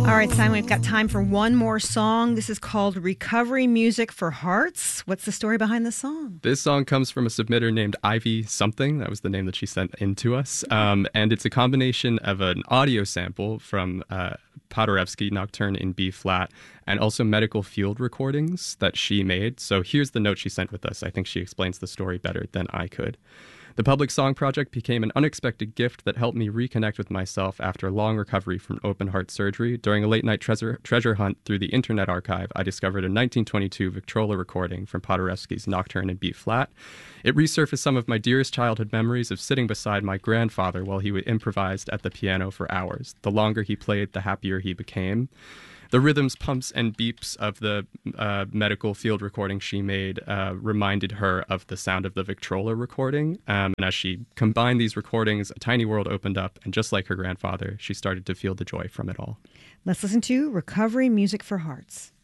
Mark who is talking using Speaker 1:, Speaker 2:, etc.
Speaker 1: All right, Simon, we've got time for one more song. This is called Recovery Music for Hearts. What's the story behind the song?
Speaker 2: This song comes from a submitter named Ivy Something. That was the name that she sent in to us. And it's a combination of an audio sample from Paderewski Nocturne in B flat and also medical field recordings that she made. So here's the note she sent with us. I think she explains the story better than I could. The Public Song Project became an unexpected gift that helped me reconnect with myself after a long recovery from open heart surgery. During a late-night treasure hunt through the Internet Archive, I discovered a 1922 Victrola recording from Paderewski's Nocturne in B-flat. It resurfaced some of my dearest childhood memories of sitting beside my grandfather while he improvised at the piano for hours. The longer he played, the happier he became. The rhythms, pumps, and beeps of the medical field recording she made reminded her of the sound of the Victrola recording. And as she combined these recordings, a tiny world opened up, and just like her grandfather, she started to feel the joy from it all.
Speaker 1: Let's listen to Recovery Music for Hearts.